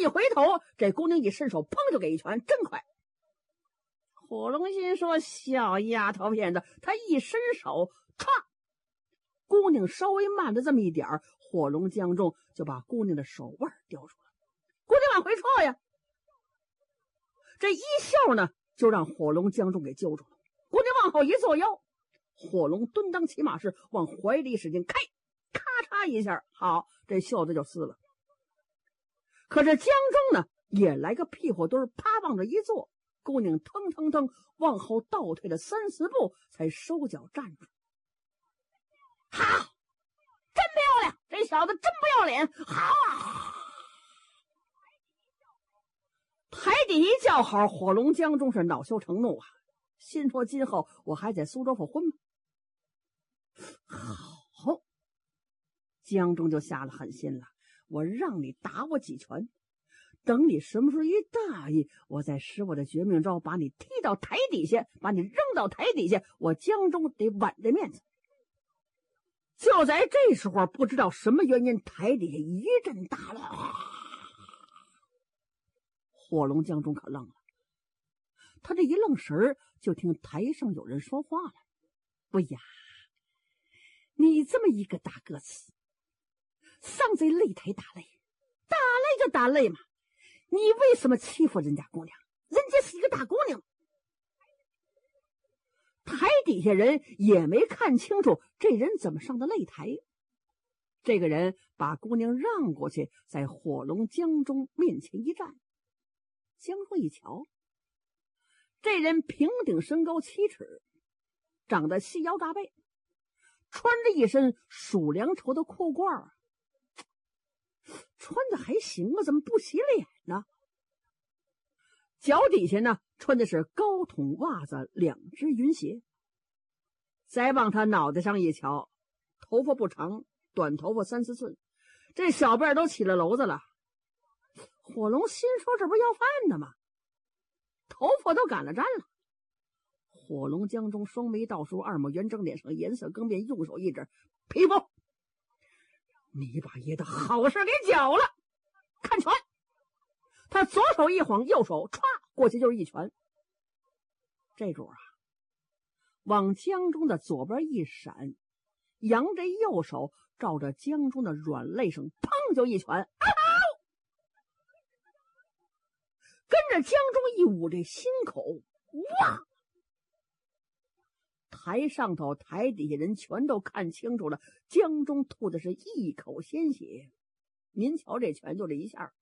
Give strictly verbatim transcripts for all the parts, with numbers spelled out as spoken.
一回头，这姑娘一伸手，砰就给一拳，真快。火龙心说：“小丫头片子！”他一伸手，唰，姑娘稍微慢了这么一点，火龙江中就把姑娘的手腕叼住了。姑娘往回撤呀，这一袖呢，就让火龙江中给揪住了。姑娘往后一坐腰，火龙蹲裆骑马式往怀里使劲开，咔嚓一下，好，这袖子就撕了。可是江中呢，也来个屁股墩，啪往这一坐，姑娘腾腾腾往后倒退了三四步，才收脚站住。好，真漂亮，这小子真不要脸，好啊！台底一叫好，火龙江中是恼羞成怒啊，心说今后我还在苏州府混吗？好，江中就下了狠心了，我让你打我几拳，等你什么时候一大意，我再使我的绝命招，把你踢到台底下，把你扔到台底下，我江中得挽着面子。就在这时候，不知道什么原因，台底下一阵大乱，火龙江中可愣了。他这一愣神儿，就听台上有人说话了：“不呀，你这么一个大个子，上这擂台打擂，打擂就打擂嘛，你为什么欺负人家姑娘？人家是一个大姑娘。”台底下人也没看清楚这人怎么上的擂台。这个人把姑娘让过去，在火龙江中面前一站。江中一瞧，这人平顶身高七尺，长得细腰扎背，穿着一身属良绸的裤褂，穿的还行啊，怎么不洗脸呢？脚底下呢穿的是高筒袜子，两只云鞋。再往他脑袋上一瞧，头发不长，短头发三四寸，这小辫都起了篓子了。火龙心说：“这不是要饭的吗？头发都赶了粘了。”火龙江中双眉倒竖，二目圆睁，脸上颜色更变，用手一指：“匹夫，你把爷的好事给搅了！看拳！”他左手一晃，右手歘过去就是一拳。这主啊，往江中的左边一闪，扬着右手照着江中的软肋上，砰就一拳，啊！跟着江中一捂这心口，哇！台上头台底下人全都看清楚了，江中吐的是一口鲜血。您瞧这拳就这一下。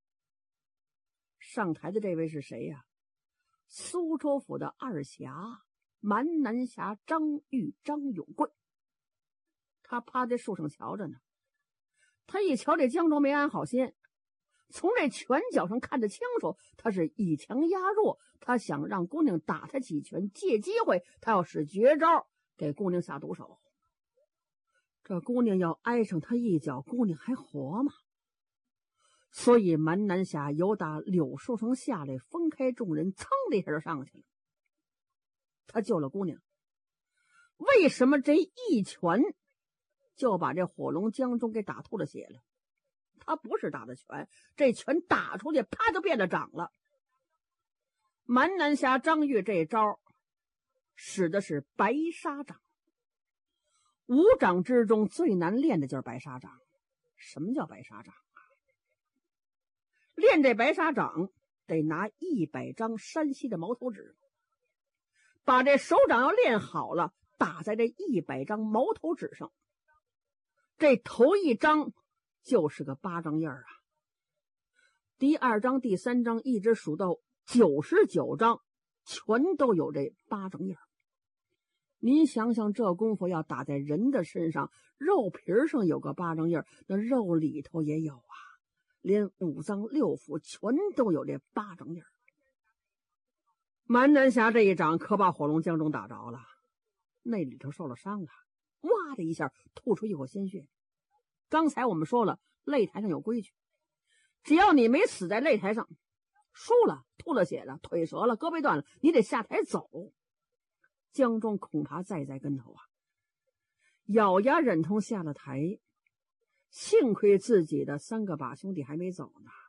上台的这位是谁呀、啊？苏州府的二侠蛮南侠张玉张永贵。他趴在树上瞧着呢，他一瞧这江中没安好心，从这拳脚上看得清楚，他是以强压弱，他想让姑娘打他几拳，借机会他要使绝招给姑娘下毒手。这姑娘要挨上他一脚，姑娘还活吗？所以蛮南侠由打柳树上下来，分开众人，噌的一下就上去了。他救了姑娘，为什么这一拳就把这火龙江中给打吐了血了？他不是打的拳，这拳打出去，啪就变了掌了。蛮南侠张玉这招使的是白沙掌，五掌之中最难练的就是白沙掌。什么叫白沙掌？练这白沙掌得拿一百张山西的毛头纸，把这手掌要练好了，打在这一百张毛头纸上，这头一张就是个八张印儿啊。第二张、第三张一直数到九十九张，全都有这八张印儿。您想想，这功夫要打在人的身上，肉皮上有个八张印儿，那肉里头也有啊。连五脏六腑全都有这八张印儿。蛮南侠这一掌可把火龙江中打着了，那里头受了伤了，哇的一下吐出一口鲜血。刚才我们说了，擂台上有规矩，只要你没死在擂台上，输了吐了血了，腿折了，胳膊断了，你得下台走。江中恐怕再栽跟头啊，咬牙忍痛下了台。幸亏自己的三个把兄弟还没走呢。